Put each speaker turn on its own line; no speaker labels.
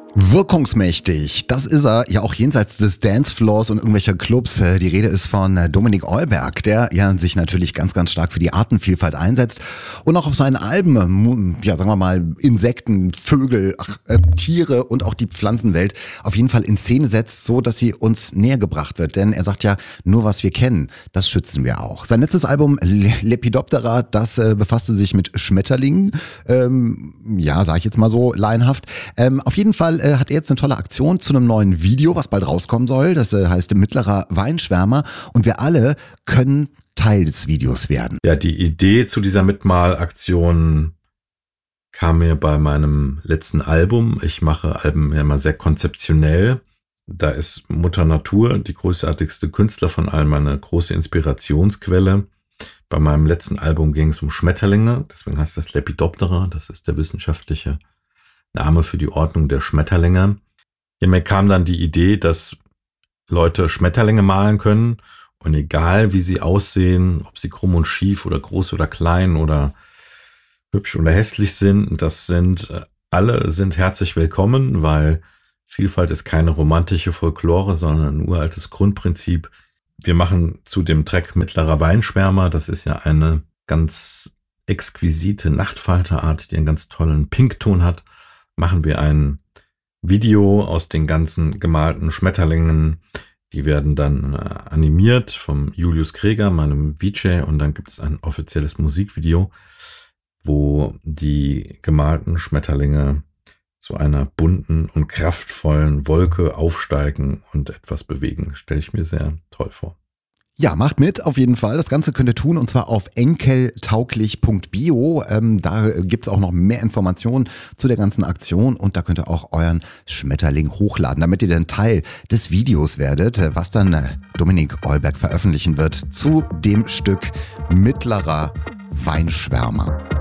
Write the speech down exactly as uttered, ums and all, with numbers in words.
Wirkungsmächtig, das ist er, ja auch jenseits des Dancefloors und irgendwelcher Clubs. Die Rede ist von Dominik Eulberg, der ja sich natürlich ganz, ganz stark für die Artenvielfalt einsetzt und auch auf seinen Alben, ja sagen wir mal, Insekten, Vögel, ach, äh, Tiere und auch die Pflanzenwelt auf jeden Fall in Szene setzt, so dass sie uns näher gebracht wird. Denn er sagt ja, nur was wir kennen, das schützen wir auch. Sein letztes Album Lepidoptera, das äh, befasste sich mit Schmetterlingen, ähm, ja, sage ich jetzt mal so laienhaft. Ähm, auf jeden Fall äh, hat er jetzt eine tolle Aktion zu einem neuen Video, was bald rauskommen soll. Das äh, heißt Mittlerer Weinschwärmer und wir alle können Teil des Videos werden.
Ja, die Idee zu dieser Mitmalaktion kam mir bei meinem letzten Album. Ich mache Alben ja immer sehr konzeptionell. Da ist Mutter Natur, die großartigste Künstler von allen, meine große Inspirationsquelle. Bei meinem letzten Album ging es um Schmetterlinge, deswegen heißt das Lepidoptera, das ist der wissenschaftliche Name für die Ordnung der Schmetterlinge. Ja, mir kam dann die Idee, dass Leute Schmetterlinge malen können und egal wie sie aussehen, ob sie krumm und schief oder groß oder klein oder hübsch oder hässlich sind, das sind, alle sind herzlich willkommen, weil Vielfalt ist keine romantische Folklore, sondern ein uraltes Grundprinzip. Wir machen zu dem Track Mittlerer Weinschwärmer, das ist ja eine ganz exquisite Nachtfalterart, die einen ganz tollen Pinkton hat, machen wir ein Video aus den ganzen gemalten Schmetterlingen. Die werden dann äh, animiert vom Julius Kreger, meinem V J, und dann gibt es ein offizielles Musikvideo, wo die gemalten Schmetterlinge zu einer bunten und kraftvollen Wolke aufsteigen und etwas bewegen. Stelle ich mir sehr toll vor.
Ja, macht mit, auf jeden Fall. Das Ganze könnt ihr tun und zwar auf enkeltauglich punkt bio. Ähm, da gibt's auch noch mehr Informationen zu der ganzen Aktion und da könnt ihr auch euren Schmetterling hochladen, damit ihr dann Teil des Videos werdet, was dann äh, Dominik Eulberg veröffentlichen wird zu dem Stück Mittlerer Weinschwärmer.